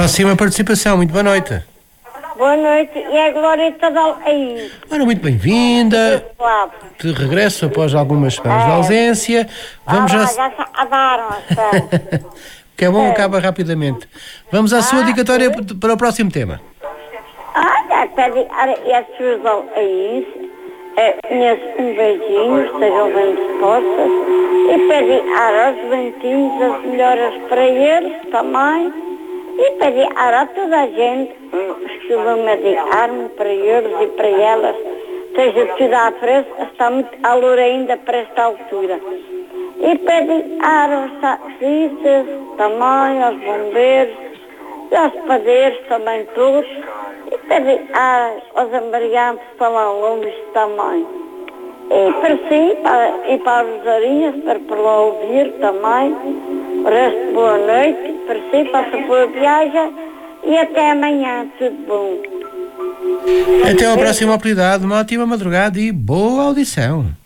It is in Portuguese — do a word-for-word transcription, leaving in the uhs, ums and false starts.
Próxima participação, muito boa noite. Boa noite, e a Glorieta da aí. Ora, muito bem-vinda. De regresso após algumas semanas É. de ausência. Vamos ah, já. já se acabaram, então. O que é bom É. acaba rapidamente. Vamos à sua Ah, dedicatória sim. para o próximo tema. Olha, pede e as pessoas aí, conheço um beijinho, estejam bem dispostas, e pede aos ventinhos as melhoras para eles também, e pede a toda a gente, que vão medicar-me para eles e para elas, esteja tudo à frente, está muito calor ainda para esta altura. E pede aos taxistas também, aos bombeiros, e aos padeiros também todos, e pede aos embriagantes que estão lá longe também. E para si, para, e para os Rosarinhas, para por lá ouvir também. O resto, boa noite, para si, passa boa viagem e até amanhã, tudo bom. Até à próxima oportunidade, uma ótima madrugada e boa audição.